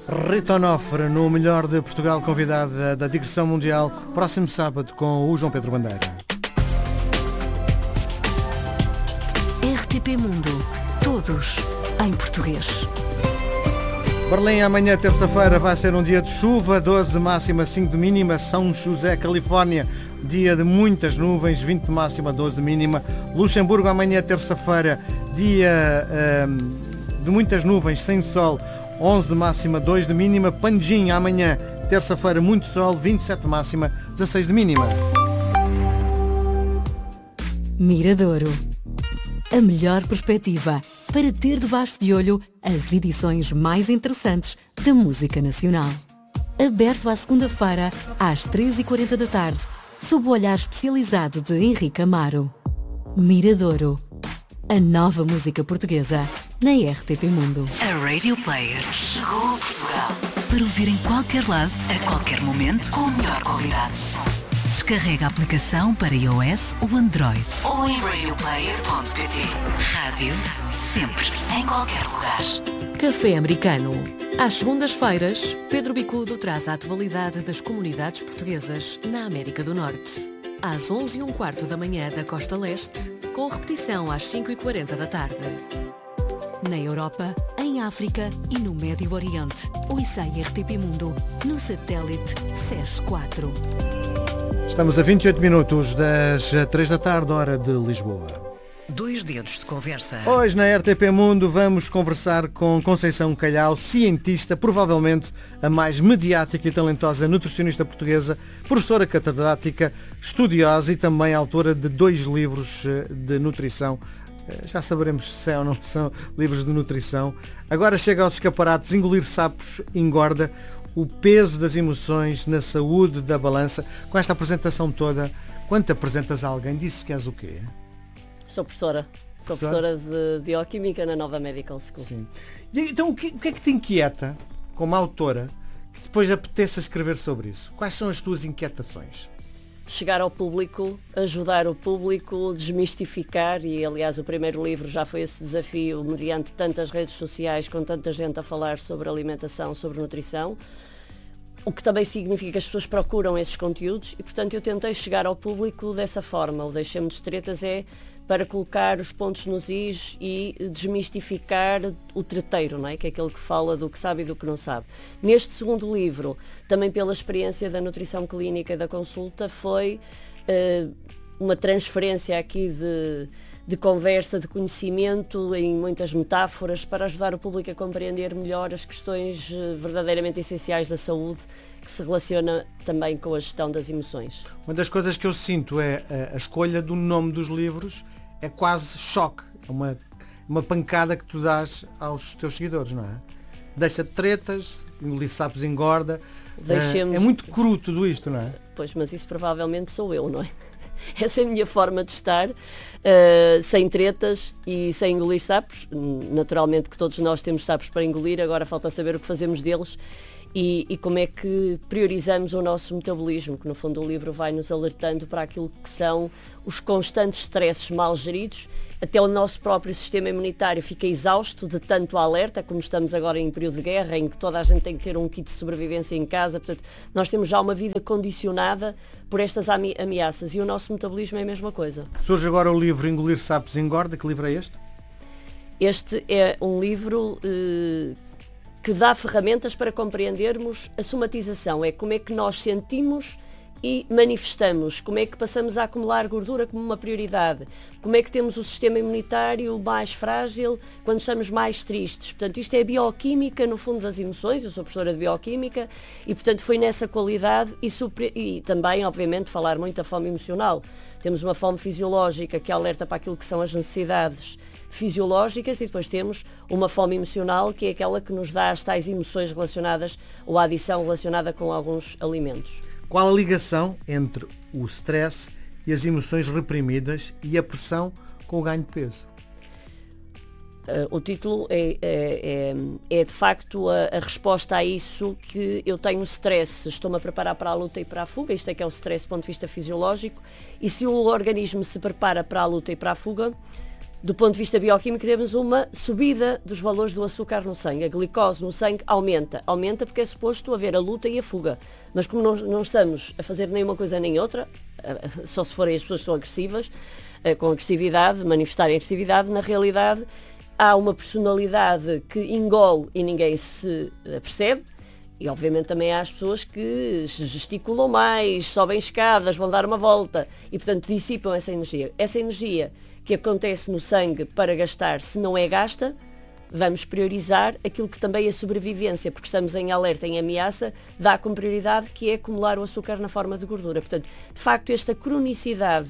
Rita Onofre, no Melhor de Portugal, convidada da digressão mundial, próximo sábado com o João Pedro Bandeira. RTP Mundo, todos em português. Berlim, amanhã, terça-feira, vai ser um dia de chuva, 12 de máxima, 5 de mínima. São José, Califórnia, dia de muitas nuvens, 20 de máxima, 12 de mínima. Luxemburgo, amanhã, terça-feira, dia de muitas nuvens, sem sol, 11 de máxima, 2 de mínima. Panjim, amanhã, terça-feira, muito sol, 27 de máxima, 16 de mínima. Miradouro, a melhor perspectiva para ter debaixo de olho as edições mais interessantes da música nacional. Aberto à segunda-feira, às 13h40 da tarde, sob o olhar especializado de Henrique Amaro. Miradouro, a nova música portuguesa na RTP Mundo. A Radio Player chegou a Portugal para ouvir em qualquer lado, a qualquer momento, com a melhor qualidade de som. Descarrega a aplicação para iOS ou Android ou em radioplayer.pt. Rádio sempre, em qualquer lugar. Café Americano. Às segundas-feiras, Pedro Bicudo traz a atualidade das comunidades portuguesas na América do Norte. Às 11h15 da manhã da Costa Leste, com repetição às 5h40 da tarde. Na Europa, em África e no Médio Oriente. Ouça a RTP Mundo no satélite SES 4. Estamos a 28 minutos das 3 da tarde, hora de Lisboa. 2 dedos de conversa. Hoje na RTP Mundo vamos conversar com Conceição Calhau, cientista, provavelmente a mais mediática e talentosa nutricionista portuguesa, professora catedrática, estudiosa e também autora de 2 livros de nutrição. Já saberemos se são ou não são livros de nutrição. Agora chega aos escaparates, engolir sapos engorda, o peso das emoções na saúde da balança. Com esta apresentação toda, quando te apresentas a alguém, dizes que és o quê? Sou professora. Sou professora de Bioquímica na Nova Medical School. Sim. E então o que é que te inquieta, como autora, que depois apeteça escrever sobre isso? Quais são as tuas inquietações? Chegar ao público, ajudar o público, desmistificar, e aliás o primeiro livro já foi esse desafio, mediante tantas redes sociais, com tanta gente a falar sobre alimentação, sobre nutrição, o que também significa que as pessoas procuram esses conteúdos e, portanto, eu tentei chegar ao público dessa forma. O Deixem-me de Tretas é para colocar os pontos nos is e desmistificar o treteiro, não é? Que é aquele que fala do que sabe e do que não sabe. Neste segundo livro, também pela experiência da nutrição clínica e da consulta, foi uma transferência aqui de conversa, de conhecimento, em muitas metáforas, para ajudar o público a compreender melhor as questões verdadeiramente essenciais da saúde, que se relaciona também com a gestão das emoções. Uma das coisas que eu sinto é a escolha do nome dos livros, é quase choque, é uma pancada que tu dás aos teus seguidores, não é? Deixa de tretas, engolir sapos engorda, é muito cru tudo isto, não é? Pois, mas isso provavelmente sou eu, não é? Essa é a minha forma de estar, sem tretas e sem engolir sapos. Naturalmente que todos nós temos sapos para engolir, agora falta saber o que fazemos deles e como é que priorizamos o nosso metabolismo, que no fundo o livro vai nos alertando para aquilo que são os constantes stresses mal geridos. Até o nosso próprio sistema imunitário fica exausto de tanto alerta, como estamos agora em período de guerra, em que toda a gente tem que ter um kit de sobrevivência em casa. Portanto, nós temos já uma vida condicionada por estas ameaças e o nosso metabolismo é a mesma coisa. Surge agora o livro Engolir Sapos Engorda. Que livro é este? Este é um livro que dá ferramentas para compreendermos a somatização. É como é que nós sentimos e manifestamos, como é que passamos a acumular gordura como uma prioridade, como é que temos o sistema imunitário mais frágil quando estamos mais tristes. Portanto, isto é a bioquímica, no fundo, das emoções. Eu sou professora de bioquímica e, portanto, foi nessa qualidade e também, obviamente, falar muito da fome emocional. Temos uma fome fisiológica que alerta para aquilo que são as necessidades fisiológicas e depois temos uma fome emocional, que é aquela que nos dá as tais emoções relacionadas ou a adição relacionada com alguns alimentos. Qual a ligação entre o stress e as emoções reprimidas e a pressão com o ganho de peso? O título é de facto a resposta a isso, que eu tenho stress, estou-me a preparar para a luta e para a fuga, isto é que é o stress do ponto de vista fisiológico, e se o organismo se prepara para a luta e para a fuga, Do ponto de vista bioquímico, temos uma subida dos valores do açúcar no sangue. A glicose no sangue aumenta. Aumenta porque é suposto haver a luta e a fuga. Mas como não estamos a fazer nem uma coisa nem outra, só se forem as pessoas que são agressivas, com agressividade, manifestarem agressividade, na realidade há uma personalidade que engole e ninguém se percebe. E obviamente também há as pessoas que gesticulam mais, sobem escadas, vão dar uma volta e portanto dissipam essa energia. Essa energia que acontece no sangue para gastar, se não é gasta, vamos priorizar aquilo que também é sobrevivência, porque estamos em alerta, em ameaça, dá como prioridade, que é acumular o açúcar na forma de gordura. Portanto, de facto, esta cronicidade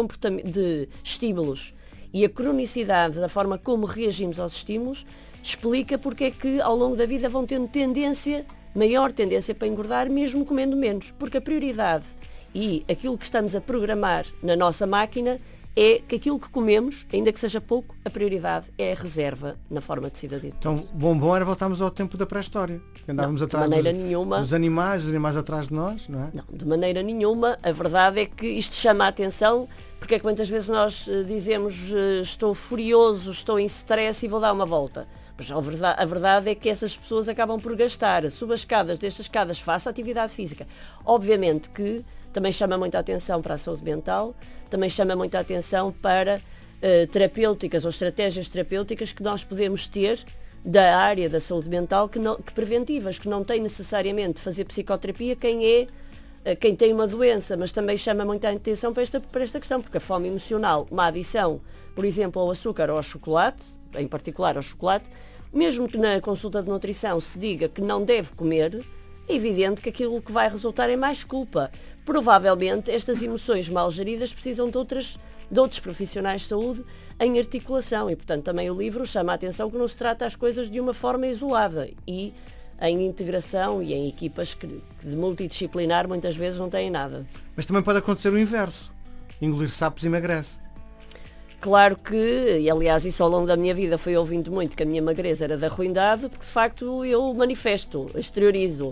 de estímulos e a cronicidade da forma como reagimos aos estímulos explica porque é que ao longo da vida vão tendo maior tendência para engordar, mesmo comendo menos. Porque a prioridade e aquilo que estamos a programar na nossa máquina é que aquilo que comemos, ainda que seja pouco, a prioridade é a reserva na forma de cidadania. Então, bom era voltarmos ao tempo da pré-história. Andávamos atrás dos animais, os animais atrás de nós, não é? Não, de maneira nenhuma. A verdade é que isto chama a atenção, porque é que muitas vezes nós dizemos estou furioso, estou em stress e vou dar uma volta. Mas a verdade é que essas pessoas acabam por gastar, suba as escadas, destas escadas, faça atividade física. Obviamente que também chama muita atenção para a saúde mental, também chama muita atenção para terapêuticas ou estratégias terapêuticas que nós podemos ter da área da saúde mental que preventivas, que não tem necessariamente de fazer psicoterapia quem tem uma doença, mas também chama muita atenção para esta questão, porque a fome emocional, uma adição, por exemplo, ao açúcar ou ao chocolate, em particular ao chocolate, mesmo que na consulta de nutrição se diga que não deve comer, é evidente que aquilo que vai resultar é mais culpa. Provavelmente estas emoções mal geridas precisam de outros profissionais de saúde em articulação e, portanto, também o livro chama a atenção que não se trata as coisas de uma forma isolada e em integração e em equipas que de multidisciplinar muitas vezes não têm nada. Mas também pode acontecer o inverso. Engolir sapos emagrece. Claro que, e aliás isso ao longo da minha vida foi ouvindo muito que a minha magreza era da ruindade, porque de facto eu manifesto, exteriorizo.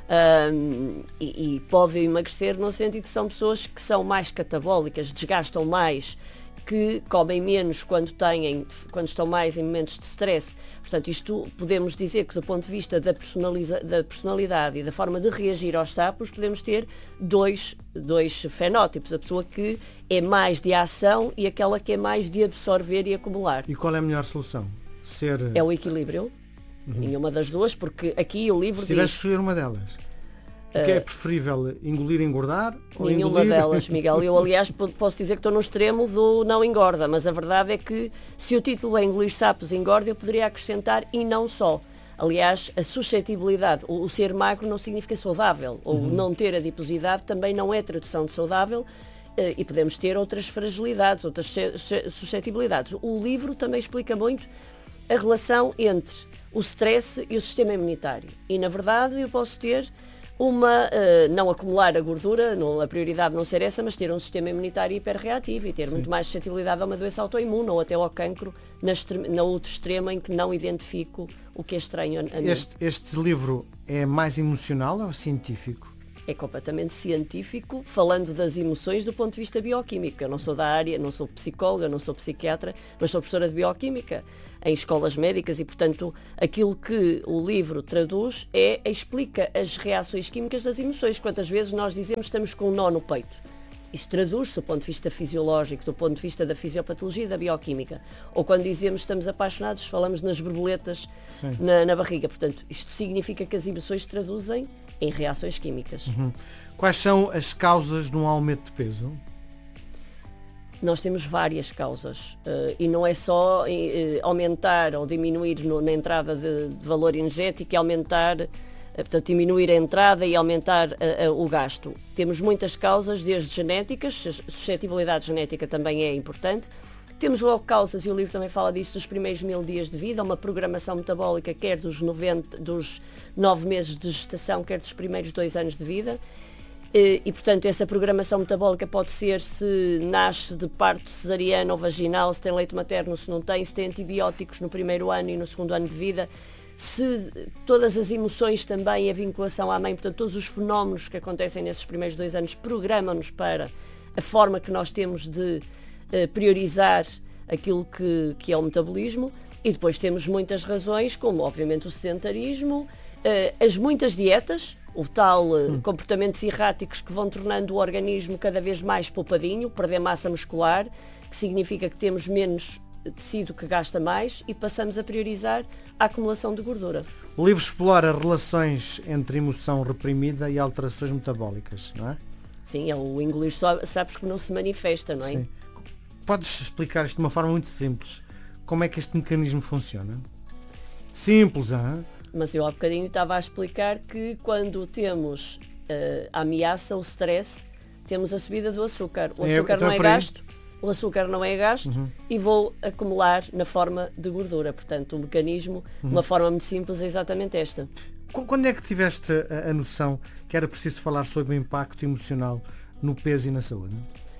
E pode emagrecer no sentido que são pessoas que são mais catabólicas, desgastam mais, que comem menos quando estão mais em momentos de stress. Portanto, isto podemos dizer que do ponto de vista da personalidade e da forma de reagir aos sapos, podemos ter dois fenótipos. A pessoa que é mais de ação e aquela que é mais de absorver e acumular. E qual é a melhor solução? É o equilíbrio. Nenhuma das duas, porque aqui o livro diz... Se tivesse que escolher uma delas, o que é preferível, engolir e engordar? Nenhuma delas, Miguel. Eu, aliás, posso dizer que estou no extremo do não engorda, mas a verdade é que se o título é engolir sapos engorda, eu poderia acrescentar e não só. Aliás, a suscetibilidade, o ser magro não significa saudável, ou não ter adiposidade também não é tradução de saudável, e podemos ter outras fragilidades, outras suscetibilidades. O livro também explica muito a relação entre o stress e o sistema imunitário. E, na verdade, eu posso ter não acumular a gordura, a prioridade não ser essa, mas ter um sistema imunitário hiperreativo e ter muito mais suscetibilidade a uma doença autoimune ou até ao cancro, na outra extrema em que não identifico o que é estranho a mim. Este livro é mais emocional ou científico? É completamente científico, falando das emoções do ponto de vista bioquímico. Eu não sou da área, não sou psicóloga, não sou psiquiatra, mas sou professora de bioquímica em escolas médicas e, portanto, aquilo que o livro traduz explica as reações químicas das emoções. Quantas vezes nós dizemos que estamos com um nó no peito? Isso traduz do ponto de vista fisiológico, do ponto de vista da fisiopatologia e da bioquímica. Ou quando dizemos que estamos apaixonados, falamos nas borboletas na barriga. Portanto, isto significa que as emoções se traduzem em reações químicas. Quais são as causas de um aumento de peso? Nós temos várias causas e não é só aumentar ou diminuir na entrada de valor energético e aumentar, portanto, diminuir a entrada e aumentar o gasto. Temos muitas causas, desde genéticas, suscetibilidade genética também é importante. Temos logo causas, e o livro também fala disso, dos primeiros 1000 dias de vida, uma programação metabólica quer dos 9 meses de gestação, quer dos primeiros 2 anos de vida. E, portanto, essa programação metabólica pode ser se nasce de parto cesariano ou vaginal, se tem leite materno, se não tem, se tem antibióticos no primeiro ano e no segundo ano de vida, se todas as emoções também, a vinculação à mãe, portanto, todos os fenómenos que acontecem nesses primeiros 2 anos programam-nos para a forma que nós temos de priorizar aquilo que é o metabolismo, e depois temos muitas razões, como obviamente o sedentarismo, as muitas dietas, o tal comportamentos erráticos que vão tornando o organismo cada vez mais poupadinho, perder massa muscular, que significa que temos menos tecido que gasta mais e passamos a priorizar a acumulação de gordura. O livro explora relações entre emoção reprimida e alterações metabólicas, não é? Sim, é o engolir sabes que não se manifesta, não é? Sim. Podes explicar isto de uma forma muito simples, como é que este mecanismo funciona? Simples, hein? Mas eu há bocadinho estava a explicar que quando temos a ameaça, o stress, temos a subida do açúcar. O açúcar não é gasto, e vou acumular na forma de gordura. Portanto, o mecanismo, de uma forma muito simples, é exatamente esta. Quando é que tiveste a noção que era preciso falar sobre o impacto emocional no peso e na saúde?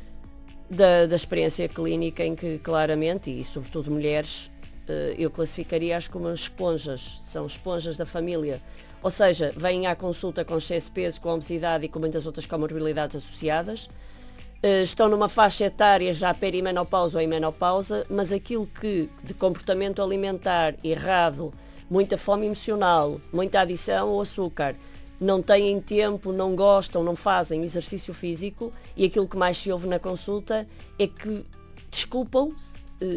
Da experiência clínica em que claramente, e sobretudo mulheres, eu classificaria-as como esponjas, são esponjas da família. Ou seja, vêm à consulta com excesso de peso, com obesidade e com muitas outras comorbilidades associadas. Estão numa faixa etária já perimenopausa ou em menopausa, mas aquilo que de comportamento alimentar errado, muita fome emocional, muita adição ao açúcar, não têm tempo, não gostam, não fazem exercício físico, e aquilo que mais se ouve na consulta é que desculpam-se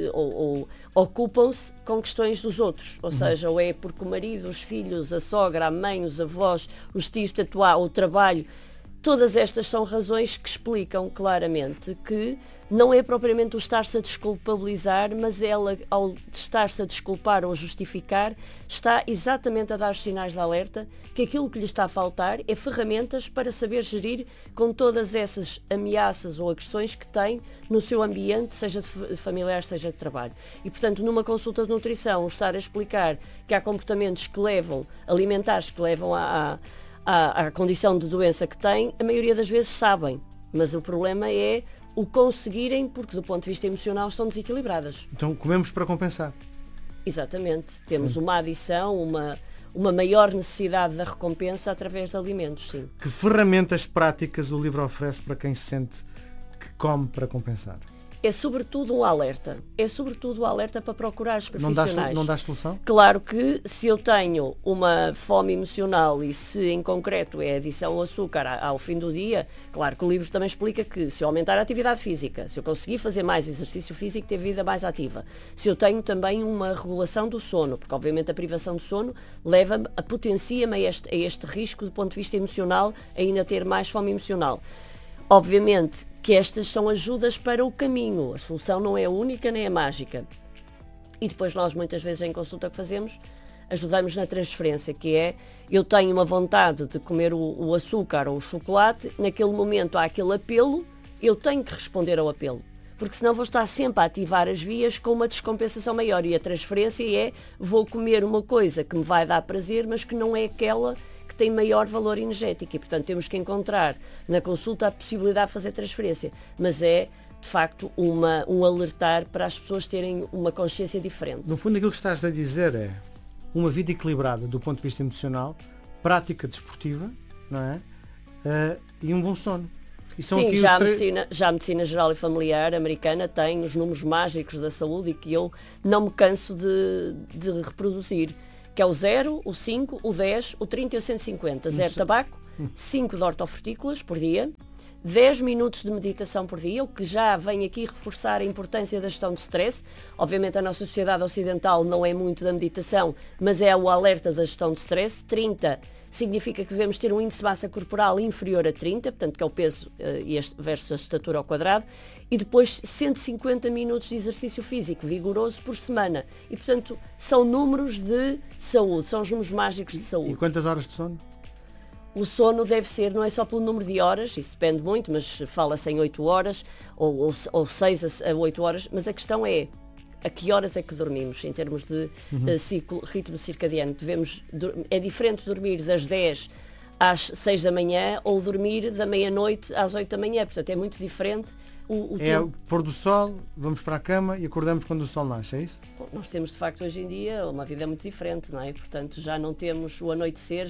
ou ocupam-se com questões dos outros, ou seja, ou é porque o marido, os filhos, a sogra, a mãe, os avós, os tios, tatuar, o trabalho. Todas estas são razões que explicam claramente que não é propriamente o estar-se a desculpabilizar, mas ela, ao estar-se a desculpar ou justificar, está exatamente a dar os sinais de alerta que aquilo que lhe está a faltar é ferramentas para saber gerir com todas essas ameaças ou questões que tem no seu ambiente, seja de familiar, seja de trabalho. E, portanto, numa consulta de nutrição, estar a explicar que há comportamentos que levam, alimentares que levam à condição de doença que tem, a maioria das vezes sabem, mas o problema é o conseguirem, porque do ponto de vista emocional estão desequilibradas. Então comemos para compensar. Exatamente. Temos uma adição, uma maior necessidade da recompensa através de alimentos, sim. Que ferramentas práticas o livro oferece para quem se sente que come para compensar? É sobretudo um alerta. É sobretudo um alerta para procurar os profissionais. Não dá solução? Claro que se eu tenho uma fome emocional e se em concreto é adição ao açúcar ao fim do dia, claro que o livro também explica que se eu aumentar a atividade física, se eu conseguir fazer mais exercício físico, ter vida mais ativa, se eu tenho também uma regulação do sono, porque obviamente a privação do sono leva-me, potencia-me a este risco do ponto de vista emocional, a ainda ter mais fome emocional. Obviamente que estas são ajudas para o caminho, a solução não é única nem é mágica. E depois nós muitas vezes em consulta que fazemos, ajudamos na transferência, que é, eu tenho uma vontade de comer o açúcar ou o chocolate, naquele momento há aquele apelo, eu tenho que responder ao apelo, porque senão vou estar sempre a ativar as vias com uma descompensação maior, e a transferência é, vou comer uma coisa que me vai dar prazer, mas que não é aquela tem maior valor energético, e portanto temos que encontrar na consulta a possibilidade de fazer transferência, mas é de facto um alertar para as pessoas terem uma consciência diferente. No fundo aquilo que estás a dizer é uma vida equilibrada do ponto de vista emocional, prática desportiva, não é? E um bom sono. E são sim, aqui já a medicina geral e familiar americana tem os números mágicos da saúde e que eu não me canso de reproduzir, que é o 0, o 5, o 10, o 30 e o 150. 0 tabaco, 5 de hortofrutícolas por dia, 10 minutos de meditação por dia, o que já vem aqui reforçar a importância da gestão de stress. Obviamente a nossa sociedade ocidental não é muito da meditação, mas é o alerta da gestão de stress. 30 significa que devemos ter um índice de massa corporal inferior a 30, portanto que é o peso versus a estatura ao quadrado, e depois 150 minutos de exercício físico vigoroso por semana. E portanto são números de saúde, são os números mágicos de saúde. E quantas horas de sono? O sono deve ser, não é só pelo número de horas, isso depende muito, mas fala-se em 8 horas ou 6 a 8 horas, mas a questão é a que horas é que dormimos em termos de ciclo, ritmo circadiano. É diferente dormir das 10 às 6 da manhã ou dormir da meia-noite às 8 da manhã, portanto é muito diferente. O pôr do sol, vamos para a cama e acordamos quando o sol nasce, é isso? Bom, nós temos de facto hoje em dia uma vida muito diferente, não é? Portanto já não temos o anoitecer,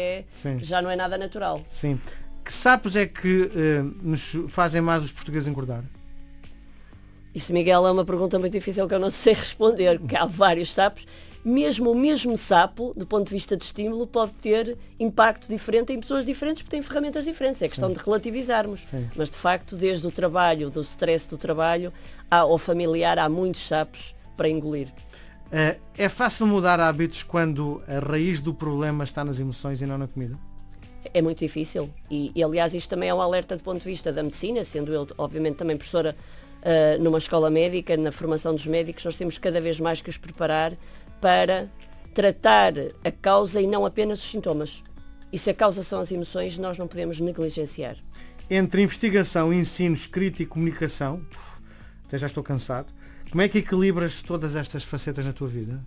já não é nada natural. Sim. Que sapos é que nos fazem mais os portugueses engordar? Isso, Miguel, é uma pergunta muito difícil que eu não sei responder, porque há vários sapos. Mesmo o mesmo sapo, do ponto de vista de estímulo, pode ter impacto diferente em pessoas diferentes, porque têm ferramentas diferentes. É questão de relativizarmos. Sim. Mas, de facto, desde o trabalho, do stress do trabalho, ao familiar, há muitos sapos para engolir. É fácil mudar hábitos quando a raiz do problema está nas emoções e não na comida? É muito difícil. E aliás, isto também é um alerta do ponto de vista da medicina, sendo eu, obviamente, também professora numa escola médica, na formação dos médicos, nós temos cada vez mais que os preparar para tratar a causa e não apenas os sintomas. E se a causa são as emoções, nós não podemos negligenciar. Entre investigação, ensino, escrita e comunicação, até já estou cansado, como é que equilibras todas estas facetas na tua vida?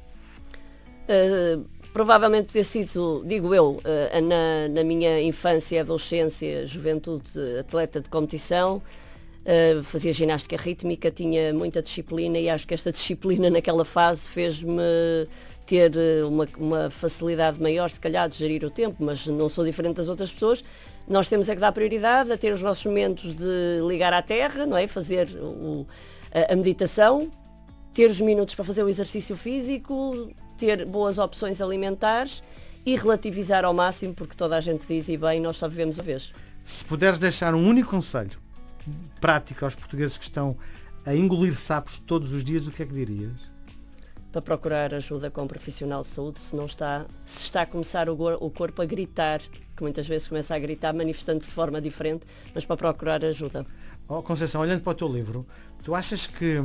Provavelmente ter sido, digo eu, na minha infância e adolescência, juventude, atleta de competição, fazia ginástica rítmica, tinha muita disciplina e acho que esta disciplina naquela fase fez-me ter uma facilidade maior, se calhar, de gerir o tempo, mas não sou diferente das outras pessoas. Nós temos é que dar prioridade a ter os nossos momentos de ligar à terra, não é? Fazer a meditação, ter os minutos para fazer o exercício físico, ter boas opções alimentares e relativizar ao máximo, porque toda a gente diz, e bem, nós só vivemos uma vez. Se puderes deixar um único conselho prático aos portugueses que estão a engolir sapos todos os dias, o que é que dirias? Para procurar ajuda com um profissional de saúde, se está a começar o corpo a gritar, que muitas vezes começa a gritar manifestando-se de forma diferente, mas para procurar ajuda. Conceição, olhando para o teu livro, tu achas que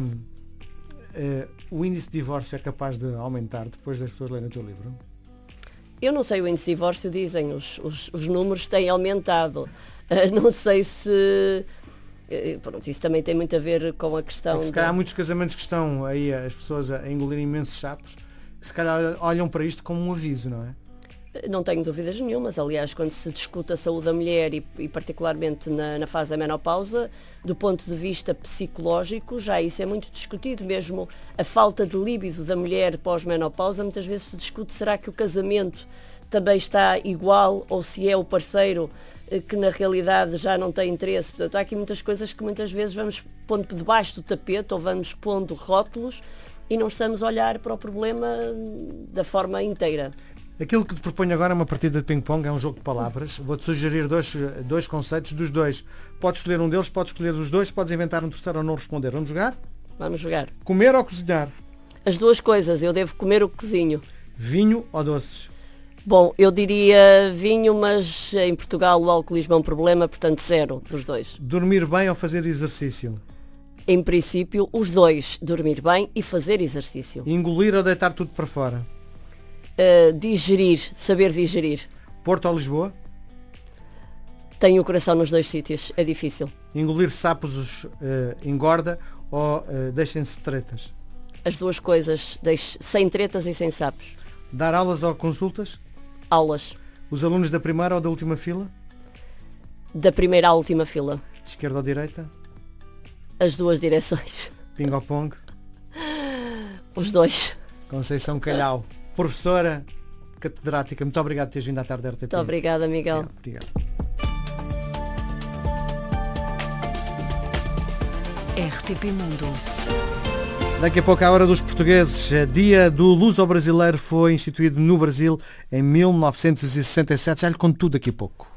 o índice de divórcio é capaz de aumentar depois das pessoas lerem o teu livro? Eu não sei o índice de divórcio, dizem, os números têm aumentado. Não sei se... Pronto, isso também tem muito a ver com a questão... Porque se calhar há muitos casamentos que estão aí, as pessoas a engolir imensos sapos, que se calhar olham para isto como um aviso, não é? Não tenho dúvidas nenhumas. Aliás, quando se discute a saúde da mulher e particularmente na fase da menopausa, do ponto de vista psicológico, já isso é muito discutido. Mesmo a falta de líbido da mulher pós-menopausa, muitas vezes se discute, será que o casamento também está igual ou se é o parceiro que na realidade já não tem interesse. Portanto, há aqui muitas coisas que muitas vezes vamos pondo debaixo do tapete ou vamos pondo rótulos e não estamos a olhar para o problema da forma inteira. Aquilo que te proponho agora é uma partida de ping-pong, é um jogo de palavras. Vou-te sugerir dois conceitos dos dois. Podes escolher um deles, podes escolher os dois, podes inventar um terceiro ou não responder. Vamos jogar? Vamos jogar. Comer ou cozinhar? As duas coisas, eu devo comer o que cozinho. Vinho ou doces? Bom, eu diria vinho, mas em Portugal o alcoolismo é um problema, portanto 0 dos dois. Dormir bem ou fazer exercício? Em princípio, os dois, dormir bem e fazer exercício. Engolir ou deitar tudo para fora? Digerir, saber digerir. Porto ou Lisboa? Tenho o coração nos dois sítios, é difícil. Engolir sapos engorda ou deixem-se tretas? As duas coisas, sem tretas e sem sapos. Dar aulas ou consultas? Aulas. Os alunos da primeira ou da última fila? Da primeira à última fila. Esquerda ou direita? As duas direções. Ping ou pong? Os dois. Conceição Calhau, professora catedrática, muito obrigado por teres vindo à tarde da RTP. Muito obrigada, Miguel. Obrigado. RTP Mundo. Daqui a pouco, à hora dos portugueses, dia do luso-brasileiro foi instituído no Brasil em 1967. Já lhe conto tudo daqui a pouco.